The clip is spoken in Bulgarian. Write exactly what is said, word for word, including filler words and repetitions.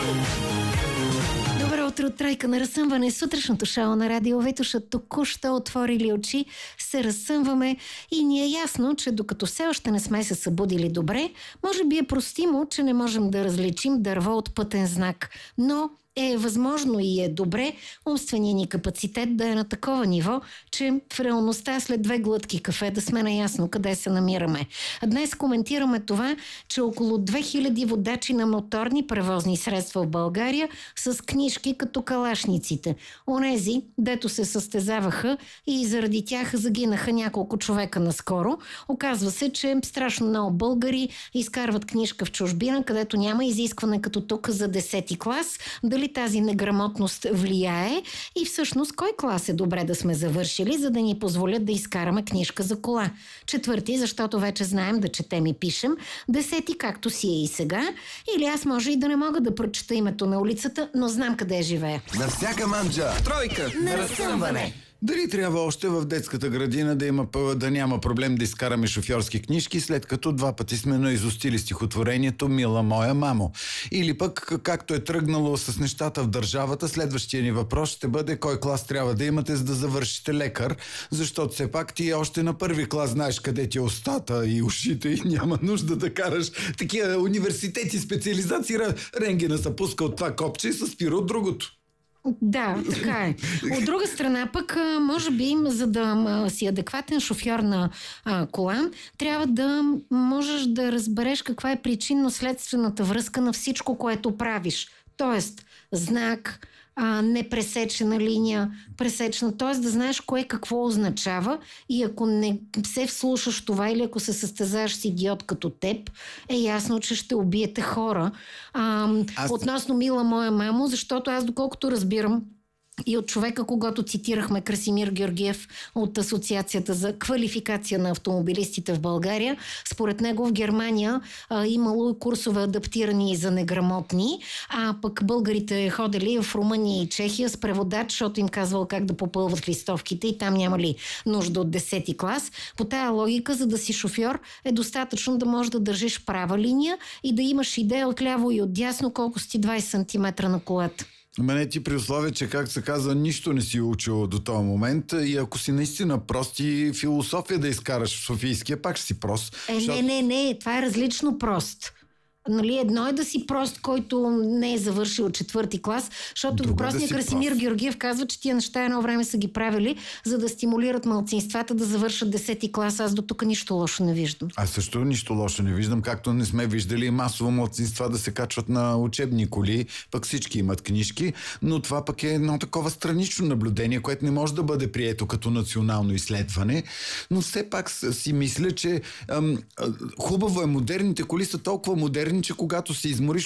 Добро утро от Тройка на разсъмване. Сутрешното шоу на Радио Витоша току-що отворили очи, се разсъмваме и ни е ясно, че докато все още не сме се събудили добре, може би е простимо, че не можем да различим дърво от пътен знак. Но е възможно и е добре умственият ни капацитет да е на такова ниво, че в реалността след две глътки кафе да сме наясно къде се намираме. А днес коментираме това, че около две хиляди водачи на моторни превозни средства в България с книжки като калашниците. Онези, дето се състезаваха и заради тях загинаха няколко човека наскоро. Оказва се, че страшно много българи изкарват книжка в чужбина, където няма изискване като тук за десети клас. Дали тази неграмотност влияе и всъщност кой клас е добре да сме завършили, за да ни позволят да изкараме книжка за кола. Четвърти, защото вече знаем да четем и пишем. Десети, както си е и сега. Или аз може и да не мога да прочета името на улицата, но знам къде живея. На всяка манджа тройка на разсъмване. Дали трябва още в детската градина да, има, да няма проблем да изкараме шофьорски книжки, след като два пъти сме наизустили стихотворението «Мила моя мамо». Или пък, както е тръгнало с нещата в държавата, следващия ни въпрос ще бъде кой клас трябва да имате, за да завършите лекар, защото все пак ти още на първи клас знаеш къде ти е устата и ушите и няма нужда да караш такива университети, специализации. Рентгена се пуска от това копче и се спира от другото. Да, така е. От друга страна пък, може би, за да си адекватен шофьор на а, кола, трябва да можеш да разбереш каква е причинно-следствената връзка на всичко, което правиш. Тоест, знак, а, непресечена линия, пресечна, т.е. да знаеш кое какво означава и ако не се вслушаш това или ако се състезаш с идиот като теб, е ясно, че ще убиете хора. А, аз... Относно «Мила моя мамо», защото аз доколкото разбирам и от човека, когато цитирахме Красимир Георгиев от Асоциацията за квалификация на автомобилистите в България, според него в Германия а, имало курсове адаптирани за неграмотни, а пък българите ходили в Румъния и Чехия с преводач, защото им казвал как да попълват листовките и там нямали нужда от десети клас. По тая логика, за да си шофьор, е достатъчно да можеш да държиш права линия и да имаш идея отляво и отдясно колко си двайсет сантиметра на колата. Ама не ти при условие, че, как се казва, нищо не си учил до този момент и ако си наистина прост и философия да изкараш в Софийския, пак ще си прост. Е, защото... не, не, не, това е различно прост. Нали, едно е да си прост, който не е завършил четвърти клас, защото простният да Красимир прост. Георгиев казва, че тия неща едно време са ги правили, за да стимулират малцинствата да завършат десети клас. Аз до тук нищо лошо не виждам. Аз също нищо лошо не виждам, както не сме виждали масово малцинства да се качват на учебни коли, пък всички имат книжки, но това пък е едно такова странично наблюдение, което не може да бъде прието като национално изследване, но все пак си мисля, че ам, хубаво е, модерните коли са толкова модерни, че когато се измориш,